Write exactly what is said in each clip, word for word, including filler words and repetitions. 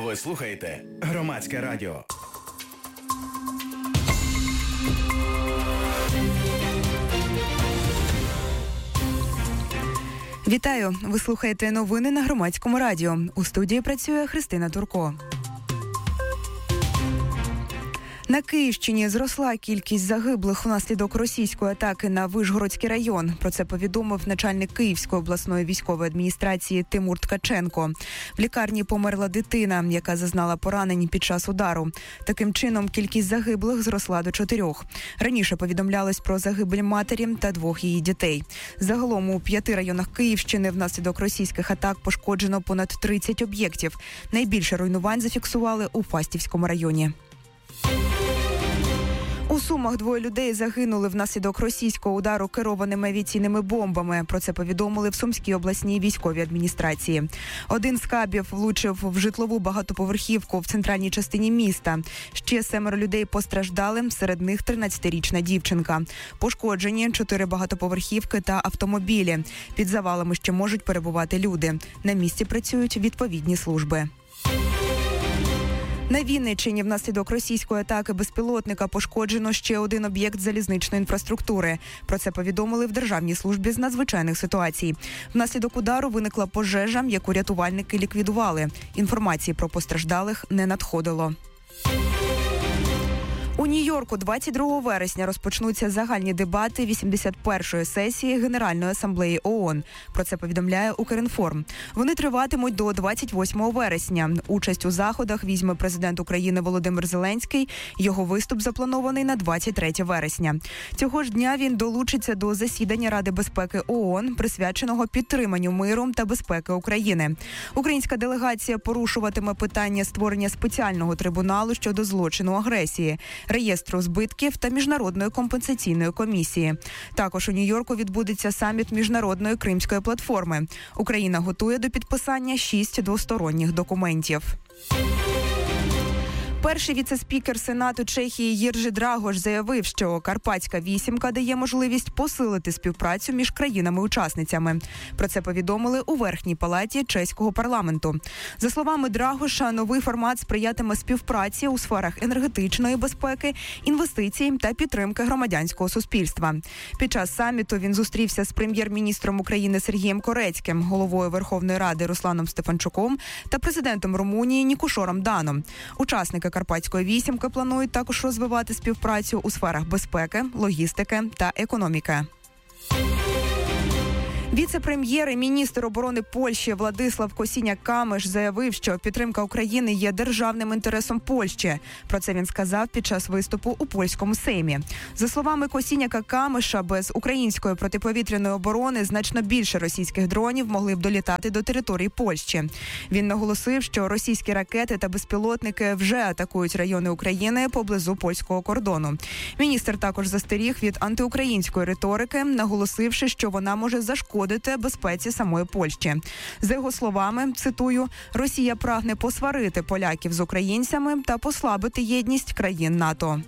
Ви слухаєте Громадське радіо. Вітаю! Ви слухаєте новини на Громадському радіо. У студії працює Христина Турко. На Київщині зросла кількість загиблих внаслідок російської атаки на Вишгородський район. Про це повідомив начальник Київської обласної військової адміністрації Тимур Ткаченко. В лікарні померла дитина, яка зазнала поранень під час удару. Таким чином, кількість загиблих зросла до чотирьох. Раніше повідомлялось про загибель матері та двох її дітей. Загалом у п'яти районах Київщини внаслідок російських атак пошкоджено понад тридцять об'єктів. Найбільше руйнувань зафіксували у Фастівському районі. У Сумах двоє людей загинули внаслідок російського удару керованими авіаційними бомбами. Про це повідомили в Сумській обласній військовій адміністрації. Один з кабів влучив в житлову багатоповерхівку в центральній частині міста. Ще семеро людей постраждали, серед них тринадцятирічна дівчинка. Пошкоджені чотири багатоповерхівки та автомобілі. Під завалами ще можуть перебувати люди. На місці працюють відповідні служби. На Вінниччині внаслідок російської атаки безпілотника пошкоджено ще один об'єкт залізничної інфраструктури. Про це повідомили в Державній службі з надзвичайних ситуацій. Внаслідок удару виникла пожежа, яку рятувальники ліквідували. Інформації про постраждалих не надходило. У Нью-Йорку двадцять другого вересня розпочнуться загальні дебати вісімдесят першої сесії Генеральної асамблеї ООН. Про це повідомляє Укрінформ. Вони триватимуть до двадцять восьмого вересня. Участь у заходах візьме президент України Володимир Зеленський. Його виступ запланований на двадцять третє вересня. Цього ж дня він долучиться до засідання Ради безпеки ООН, присвяченого підтриманню миру та безпеки України. Українська делегація порушуватиме питання створення спеціального трибуналу щодо злочину агресії, реєстру збитків та Міжнародної компенсаційної комісії. Також у Нью-Йорку відбудеться саміт Міжнародної Кримської платформи. Україна готує до підписання шість двосторонніх документів. Перший віце-спікер Сенату Чехії Єржи Драгош заявив, що Карпатська вісімка дає можливість посилити співпрацю між країнами-учасницями. Про це повідомили у Верхній палаті чеського парламенту. За словами Драгоша, новий формат сприятиме співпраці у сферах енергетичної безпеки, інвестицій та підтримки громадянського суспільства. Під час саміту він зустрівся з прем'єр-міністром України Сергієм Корецьким, головою Верховної Ради Русланом Стефанчуком та президентом Румунії Нікушором Даном. Учасники Карпатської вісімки планують також розвивати співпрацю у сферах безпеки, логістики та економіки. Віце-прем'єр і міністр оборони Польщі Владислав Косіняк-Камиш заявив, що підтримка України є державним інтересом Польщі. Про це він сказав під час виступу у польському Сеймі. За словами Косіняка-Камиша, без української протиповітряної оборони значно більше російських дронів могли б долітати до території Польщі. Він наголосив, що російські ракети та безпілотники вже атакують райони України поблизу польського кордону. Міністр також застеріг від антиукраїнської риторики, наголосивши, що вона може зашкодити безпеці самої Польщі. За його словами, цитую, «Росія прагне посварити поляків з українцями та послабити єдність країн НАТО».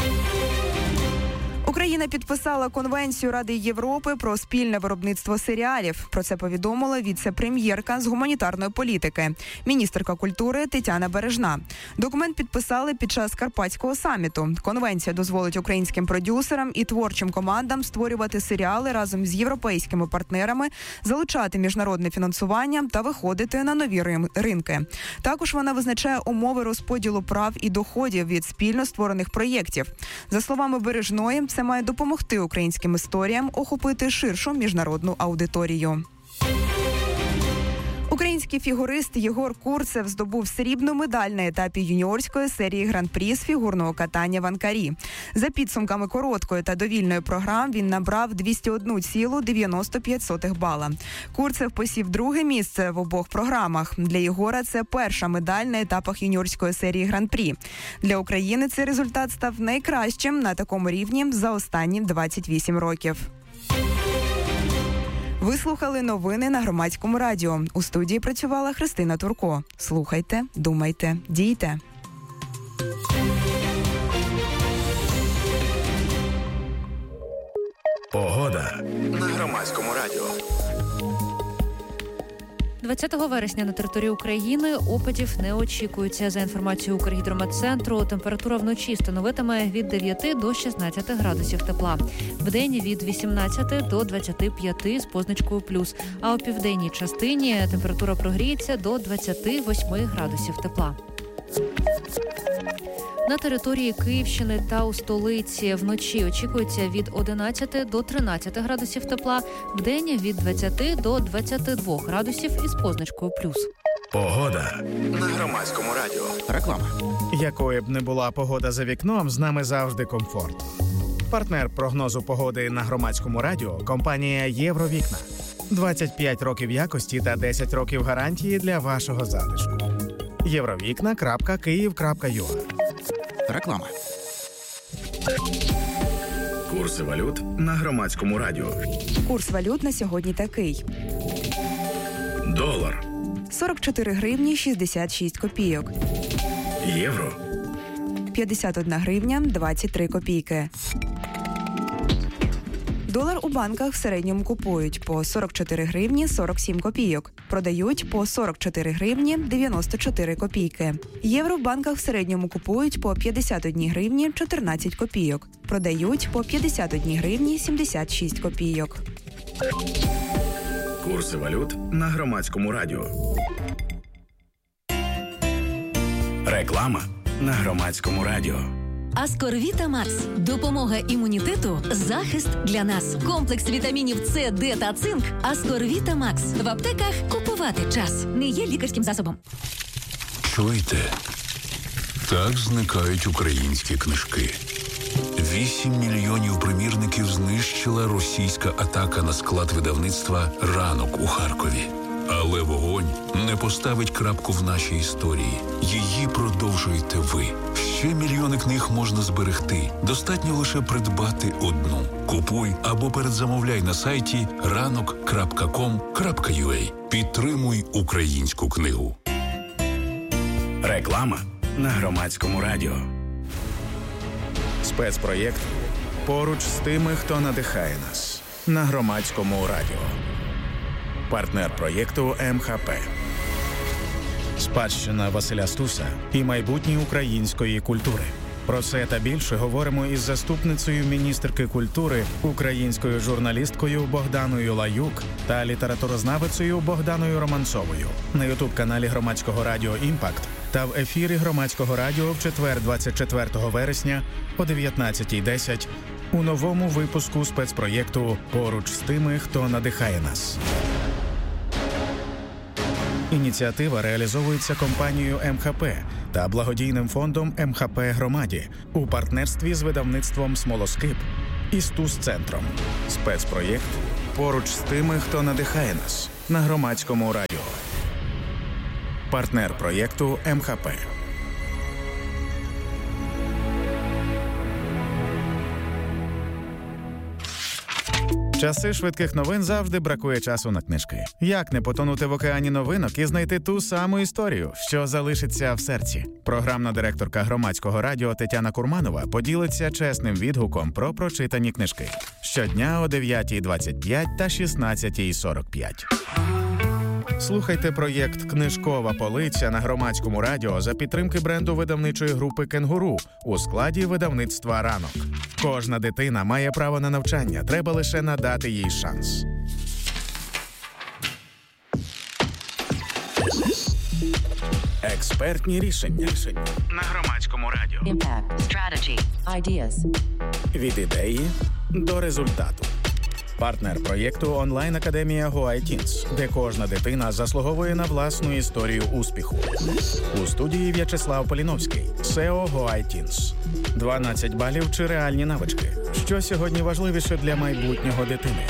Україна підписала Конвенцію Ради Європи про спільне виробництво серіалів. Про це повідомила віце-прем'єрка з гуманітарної політики, міністерка культури Тетяна Бережна. Документ підписали під час Карпатського саміту. Конвенція дозволить українським продюсерам і творчим командам створювати серіали разом з європейськими партнерами, залучати міжнародне фінансування та виходити на нові ринки. Також вона визначає умови розподілу прав і доходів від спільно створених проєктів. За словами Бережної, це має допомогти українським історіям охопити ширшу міжнародну аудиторію. Український фігурист Єгор Курцев здобув срібну медаль на етапі юніорської серії гран-прі з фігурного катання в Анкарі. За підсумками короткої та довільної програм він набрав двісті один цілих дев'яносто п'ять сотих бала. Курцев посів друге місце в обох програмах. Для Єгора це перша медаль на етапах юніорської серії гран-прі. Для України цей результат став найкращим на такому рівні за останні двадцять вісім років. Ви слухали новини на Громадському радіо. У студії працювала Христина Турко. Слухайте, думайте, дійте. Погода на Громадському радіо. двадцятого вересня на території України опадів не очікується. За інформацією Укргідрометцентру, температура вночі становитиме від дев'яти до шістнадцяти градусів тепла. Вдень від вісімнадцяти до двадцяти п'яти з позначкою плюс. А у південній частині температура прогріється до двадцяти восьми градусів тепла. На території Київщини та у столиці вночі очікується від одинадцяти до тринадцяти градусів тепла, вдень від двадцяти до двадцяти двох градусів із позначкою плюс. Погода на Громадському радіо. Реклама. Якою б не була погода за вікном, з нами завжди комфорт. Партнер прогнозу погоди на Громадському радіо – компанія «Євровікна». двадцять п'ять років якості та десять років гарантії для вашого затишку. євровікна крапка київ крапка ю а. Реклама. Курси валют на Громадському радіо. Курс валют на сьогодні такий. Долар. сорок чотири гривні шістдесят шість копійок. Євро. п'ятдесят одна гривня двадцять три копійки. Долар у банках в середньому купують по сорок чотири гривні сорок сім копійок. Продають по сорок чотири гривні дев'яносто чотири копійки. Євро в банках в середньому купують по п'ятдесят одна гривні чотирнадцять копійок. Продають по п'ятдесят одна гривні сімдесят шість копійок. Курси валют на Громадському радіо. Реклама на Громадському радіо. Аскорвіта Макс. Допомога імунітету, захист для нас. Комплекс вітамінів С, Д та цинк. Аскорвіта Макс. В аптеках купувати час. Не є лікарським засобом. Чуєте? Так зникають українські книжки. Вісім мільйонів примірників знищила російська атака на склад видавництва «Ранок» у Харкові. Але вогонь не поставить крапку в нашій історії. Її продовжуєте ви. Ще мільйони книг можна зберегти. Достатньо лише придбати одну. Купуй або передзамовляй на сайті ранок крапка ком крапка ю а. Підтримуй українську книгу. Реклама на Громадському радіо. Спецпроєкт «Поруч з тими, хто надихає нас» на Громадському радіо. Партнер проєкту ем ха пе. Спадщина Василя Стуса і майбутнє української культури. Про це та більше говоримо із заступницею міністерки культури, українською журналісткою Богданою Лаюк та літературознавицею Богданою Романцовою на ютуб-каналі Громадського радіо «Імпакт» та в ефірі Громадського радіо в четвер двадцять четвертого вересня о дев'ятнадцятій десять у новому випуску спецпроєкту «Поруч з тими, хто надихає нас». Ініціатива реалізовується компанією ем ха пе та благодійним фондом ем ха пе «Громаді» у партнерстві з видавництвом «Смолоскип» і Стус-центром. Спецпроєкт «Поруч з тими, хто надихає нас» на Громадському радіо. Партнер проєкту ем ха пе. Часи швидких новин завжди бракує часу на книжки. Як не потонути в океані новинок і знайти ту саму історію, що залишиться в серці? Програмна директорка Громадського радіо Тетяна Курманова поділиться чесним відгуком про прочитані книжки. Щодня о дев'ятій двадцять п'ять та шістнадцятій сорок п'ять. Слухайте проєкт «Книжкова полиця» на Громадському радіо за підтримки бренду видавничої групи «Кенгуру» у складі видавництва «Ранок». Кожна дитина має право на навчання, треба лише надати їй шанс. Експертні рішення на Громадському радіо. Impact, strategy, ideas. Від ідеї до результату. Партнер проєкту онлайн-академія GoITeens, де кожна дитина заслуговує на власну історію успіху. У студії В'ячеслав Поліновський, сео GoITeens. дванадцять балів чи реальні навички. Що сьогодні важливіше для майбутнього дитини?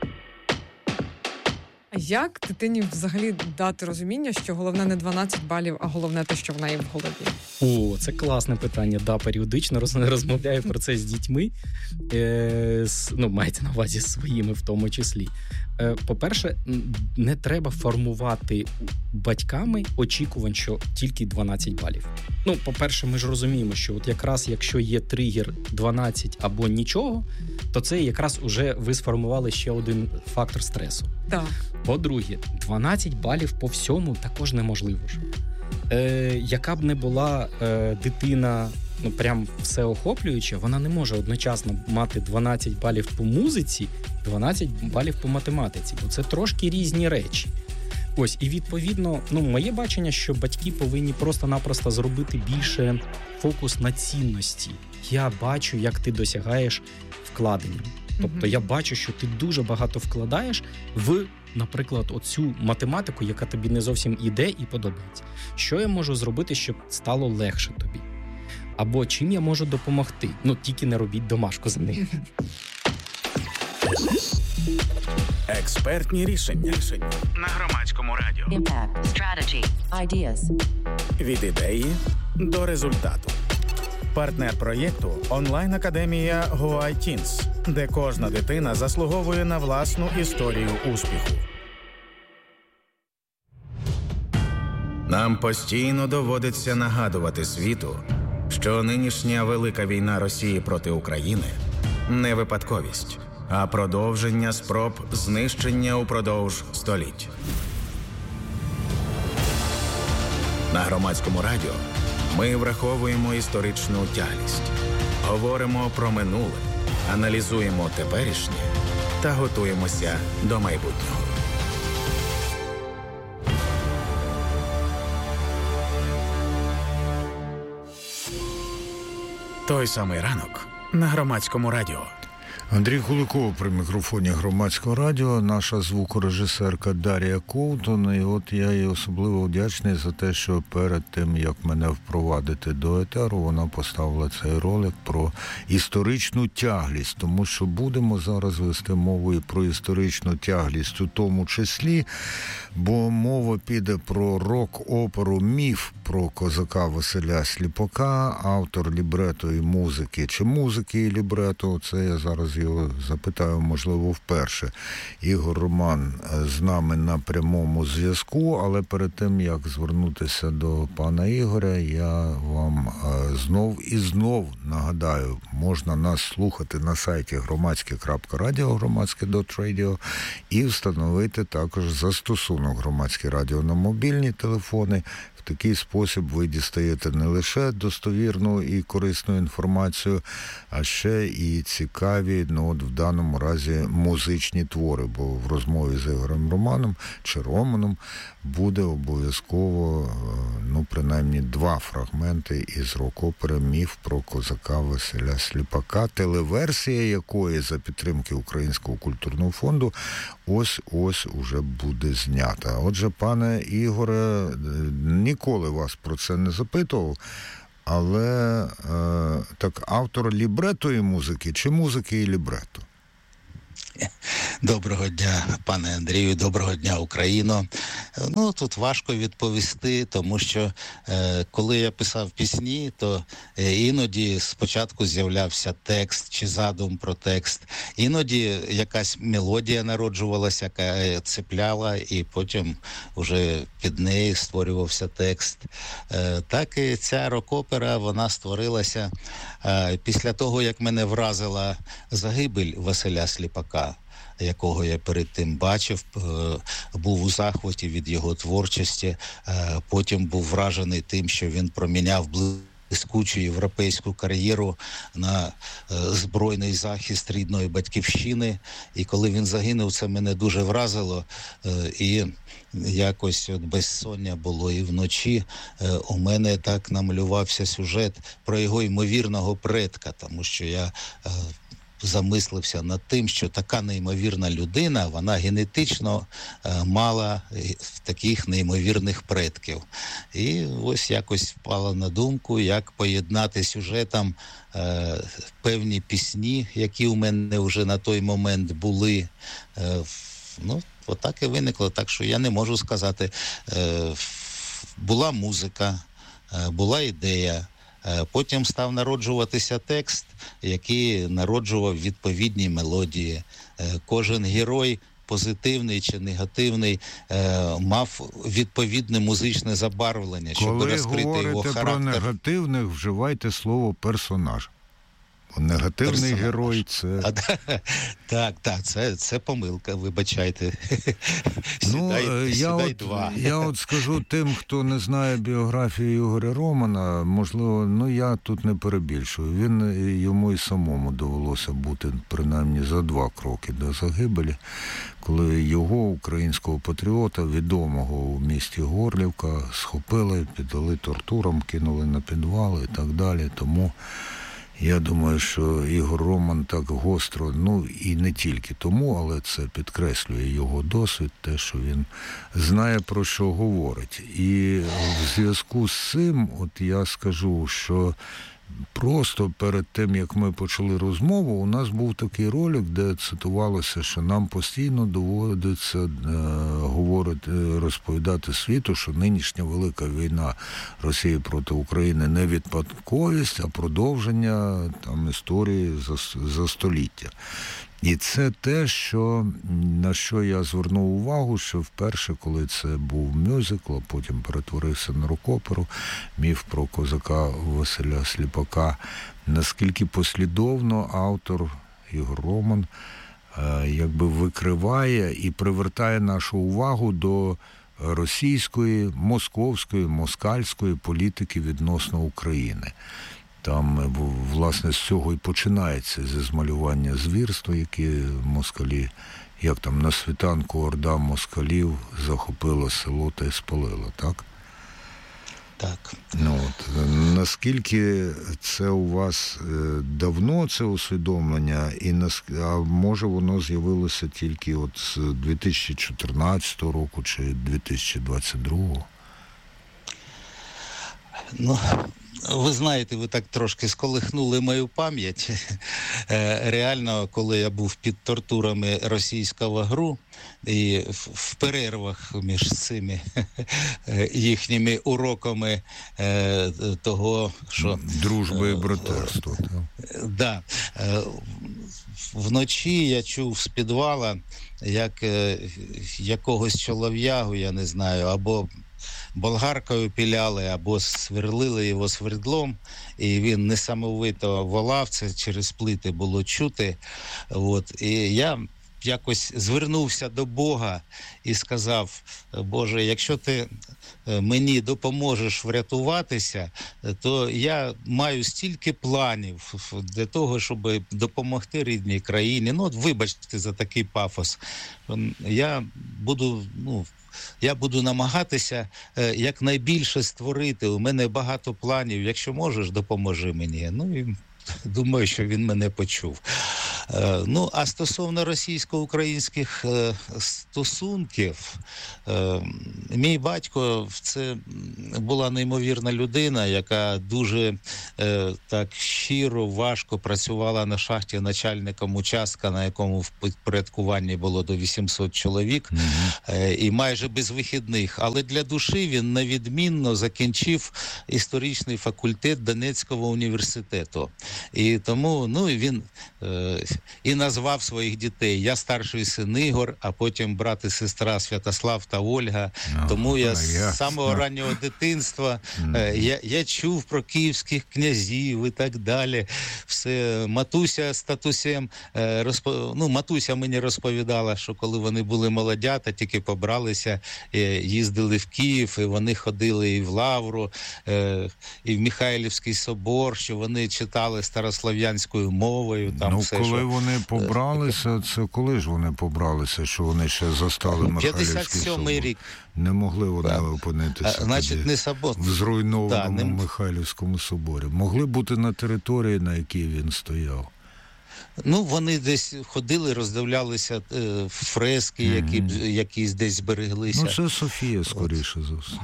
А як дитині взагалі дати розуміння, що головне не дванадцять балів, а головне те, що в неї в голові? О, це класне питання. Да, періодично роз, розмовляю про це з дітьми. Е, з, ну, мається на увазі з своїми в тому числі. по-перше, не треба формувати батьками очікувань, що тільки дванадцять балів. Ну, по-перше, ми ж розуміємо, що от якраз якщо є тригер дванадцять або нічого, то це якраз уже ви сформували ще один фактор стресу. Так. По-друге, дванадцять балів по всьому також неможливо ж. Е, яка б не була е, дитина, ну прям всеохоплююча, вона не може одночасно мати дванадцять балів по музиці, дванадцять балів по математиці, бо це трошки різні речі. Ось, і відповідно, ну, моє бачення, що батьки повинні просто-напросто зробити більше фокус на цінності. Я бачу, як ти досягаєш вкладення. Тобто я бачу, що ти дуже багато вкладаєш в, наприклад, оцю математику, яка тобі не зовсім іде і подобається. Що я можу зробити, щоб стало легше тобі? Або чим я можу допомогти? Ну, тільки не робіть домашку за них. Експертні рішення. рішення на Громадському радіо. Impact. Strategy. Ideas. Від ідеї до результату. Партнер проєкту – онлайн-академія Гоай Тінс, де кожна дитина заслуговує на власну історію успіху. Нам постійно доводиться нагадувати світу, що нинішня велика війна Росії проти України – не випадковість, а продовження спроб знищення упродовж століть. На Громадському радіо ми враховуємо історичну тяглість, говоримо про минуле, аналізуємо теперішнє та готуємося до майбутнього. Той самий ранок на Громадському радіо. Андрій Куликов при мікрофоні Громадського радіо, наша звукорежисерка Дар'я Ковтун. І от я їй особливо вдячний за те, що перед тим, як мене впровадити до етеру, вона поставила цей ролик про історичну тяглість. Тому що будемо зараз вести мову і про історичну тяглість у тому числі, бо мова піде про рок-оперу «Міф» про козака Василя Сліпака, автор лібрето і музики. Чи музики і лібрето? Це я зараз його запитаю, можливо, вперше. Ігор Роман з нами на прямому зв'язку, але перед тим, як звернутися до пана Ігоря, я вам знов і знов нагадаю, можна нас слухати на сайті громадське крапка радіо, громадське крапка радіо, і встановити також застосунок Громадське радіо на мобільні телефони. В такий спосіб ви дістаєте не лише достовірну і корисну інформацію, а ще і цікаві, ну от в даному разі музичні твори, бо в розмові з Ігорем Романом чи Романом буде обов'язково, ну принаймні два фрагменти із рок-опери «Міф» про козака Василя Сліпака, телеверсія якої за підтримки Українського культурного фонду ось-ось уже буде знята. Отже, пане Ігоре, ніколи вас про це не запитував, але е, так автор лібретої музики чи музики і лібрето? Доброго дня, пане Андрію, доброго дня, Україно. Ну, тут важко відповісти, тому що е, коли я писав пісні, то е, іноді спочатку з'являвся текст чи задум про текст, іноді якась мелодія народжувалася, яка цепляла, і потім вже під неї створювався текст. Е, так і ця рок-опера, вона створилася е, після того, як мене вразила загибель Василя Сліпака, якого я перед тим бачив, був у захваті від його творчості, потім був вражений тим, що він проміняв блискучу європейську кар'єру на збройний захист рідної батьківщини. І коли він загинув, це мене дуже вразило. І якось от безсоння було і вночі. У мене так намалювався сюжет про його ймовірного предка, тому що я замислився над тим, що така неймовірна людина, вона генетично е, мала таких неймовірних предків. І ось якось впала на думку, як поєднати сюжетом е, певні пісні, які у мене вже на той момент були. Е, ну, отак і виникло. Так що я не можу сказати. Е, була музика, е, була ідея. Потім став народжуватися текст, який народжував відповідні мелодії. Кожен герой позитивний чи негативний, е, мав відповідне музичне забарвлення, щоб Коли розкрити його характер. Коли говорите про негативних, вживайте слово «персонаж». Негативний Персонаж. герой – це... А, так, так, це, це помилка, вибачайте. Ну, Сідай, я, сідай от, два. я от скажу тим, хто не знає біографію Ігоря Романа, можливо, ну я тут не перебільшую. Він, йому і самому довелося бути принаймні за два кроки до загибелі, коли його, українського патріота, відомого у місті Горлівка, схопили, піддали тортурам, кинули на підвал і так далі. Тому я думаю, що Ігор Роман так гостро, ну і не тільки тому, але це підкреслює його досвід, те, що він знає, про що говорить. І в зв'язку з цим, от я скажу, що просто перед тим, як ми почали розмову, у нас був такий ролик, де цитувалося, що нам постійно доводиться е, говорити, розповідати світу, що нинішня велика війна Росії проти України не випадковість, а продовження там історії за, за століття. І це те, що, на що я звернув увагу, що вперше, коли це був мюзикл, а потім перетворився на рок-оперу, міф про козака Василя Сліпака, наскільки послідовно автор Ігор Роман якби викриває і привертає нашу увагу до російської, московської, москальської політики відносно України. Там, власне, з цього і починається, зі змалювання звірства, які москалі, як там, на світанку орда москалів захопила село та й спалила, так? Так. Ну, от, наскільки це у вас давно, це усвідомлення, і нас, а може воно з'явилося тільки от з дві тисячі чотирнадцятого року чи дві тисячі двадцять другого? Ну, ви знаєте, ви так трошки сколихнули мою пам'ять. Реально, коли я був під тортурами російського ГРУ, і в перервах між цими їхніми уроками того, що... Дружби і братерство. Так. Да. Вночі я чув з підвала, як якогось чолов'ягу, я не знаю, або болгаркою піляли, або сверлили його свердлом, і він несамовито волав, це через плити було чути. От. І я якось звернувся до Бога і сказав: Боже, якщо ти мені допоможеш врятуватися, то я маю стільки планів для того, щоб допомогти рідній країні. Ну, от вибачте за такий пафос. Я буду, ну, Я буду намагатися е, якнайбільше створити. У мене багато планів. Якщо можеш, допоможи мені. Ну, і думаю, що він мене почув. Е, ну, а стосовно російсько-українських е, стосунків, е, мій батько – це була неймовірна людина, яка дуже е, так щиро, важко працювала на шахті начальником участка, на якому в підпорядкуванні було до вісімсот чоловік, mm-hmm. е, і майже без вихідних. Але для душі він невідмінно закінчив історичний факультет Донецького університету. І тому, ну, він е, і назвав своїх дітей. Я старший син Ігор, а потім брат і сестра Святослав та Ольга. Oh, тому я з самого раннього дитинства mm. е, я, я чув про київських князів і так далі. Все. Матуся з татусем, е, розпо... ну, матуся мені розповідала, що коли вони були молодята, тільки побралися, е, їздили в Київ, і вони ходили і в Лавру, е, і в Михайлівський собор, що вони читали старослов'янською мовою. Там ну, все, коли що... вони побралися, це коли ж вони побралися, що вони ще застали Михайлівський собор? п'ятдесят сьомий рік. Не могли вони так. опинитися а, значить, не собор. в зруйнованому да, не... Михайлівському соборі. Могли бути на території, на якій він стояв. Ну, вони десь ходили, роздивлялися е, фрески, mm-hmm. які, якісь десь збереглися. Ну, це Софія, скоріше за все.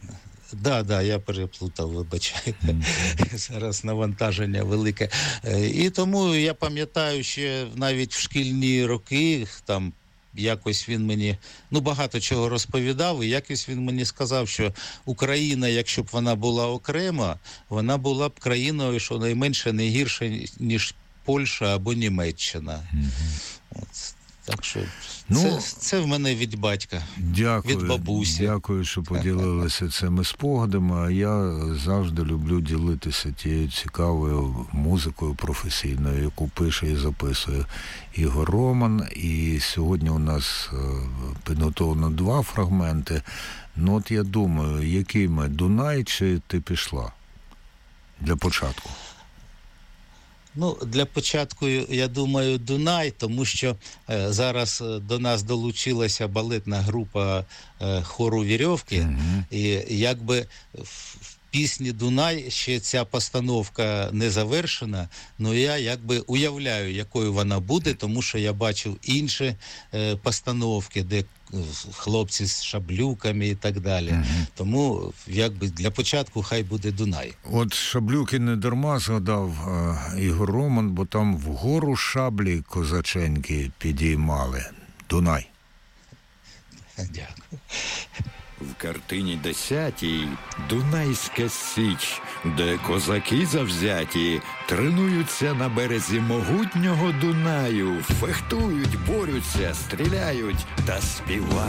Да, да, я переплутав, вибачайте. Mm-hmm. Зараз навантаження велике. І тому я пам'ятаю, що навіть в шкільні роки, там, якось він мені, ну, багато чого розповідав, і якось він мені сказав, що Україна, якщо б вона була окрема, вона була б країною, що найменше не гірше, ніж Польща або Німеччина. Mm-hmm. От. Так що Ну, це, це в мене від батька, дякую, від бабусі. Дякую, що поділилися цими спогадами. А я завжди люблю ділитися тією цікавою музикою професійною, яку пише і записує Ігор Роман. І сьогодні у нас підготовлено два фрагменти. Ну от я думаю, який ми, Дунай чи Ти пішла? Для початку. Ну, для початку, я думаю, Дунай, тому що е, зараз до нас долучилася балетна група е, хору «Вірьовки», mm-hmm. і якби в, в пісні «Дунай» ще ця постановка не завершена, але я якби уявляю, якою вона буде, тому що я бачив інші е, постановки, де хлопці з шаблюками і так далі. Угу. Тому, якби, для початку хай буде Дунай. От шаблюки не дарма згадав е, Ігор Роман, бо там вгору шаблі козаченьки підіймали. Дунай. Дякую. В картині десятій Дунайська Січ, де козаки завзяті тренуються на березі могутнього Дунаю, фехтують, борються, стріляють та співають.